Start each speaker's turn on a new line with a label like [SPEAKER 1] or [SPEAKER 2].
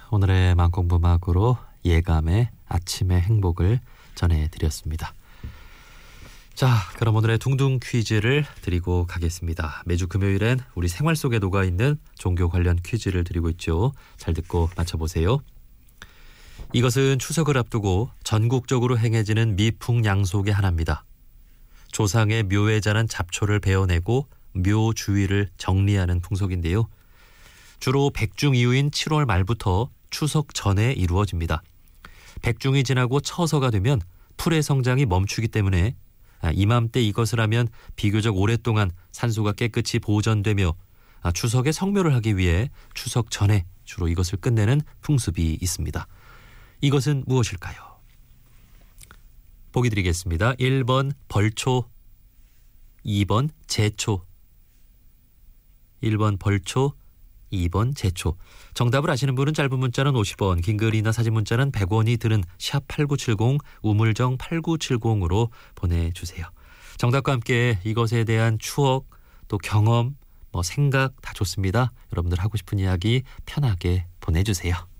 [SPEAKER 1] 오늘의 만공부막으로 예감의 아침의 행복을 전해드렸습니다. 자, 그럼 오늘의 둥둥 퀴즈를 드리고 가겠습니다. 매주 금요일엔 우리 생활 속에 녹아있는 종교 관련 퀴즈를 드리고 있죠. 잘 듣고 맞춰보세요. 이것은 추석을 앞두고 전국적으로 행해지는 미풍양속의 하나입니다. 조상의 묘에 자란 잡초를 베어내고 묘 주위를 정리하는 풍속인데요. 주로 백중 이후인 7월 말부터 추석 전에 이루어집니다. 백중이 지나고 처서가 되면 풀의 성장이 멈추기 때문에 이맘때 이것을 하면 비교적 오랫동안 산소가 깨끗이 보존되며 추석에 성묘를 하기 위해 추석 전에 주로 이것을 끝내는 풍습이 있습니다. 이것은 무엇일까요? 보기 드리겠습니다. 1번 벌초, 2번 제초. 1번 벌초, 2번 제초. 정답을 아시는 분은 짧은 문자는 50원, 긴 글이나 사진 문자는 100원이 드는 샵8970, 우물정 8970으로 보내주세요. 정답과 함께 이것에 대한 추억, 또 경험, 생각 다 좋습니다. 여러분들 하고 싶은 이야기 편하게 보내주세요.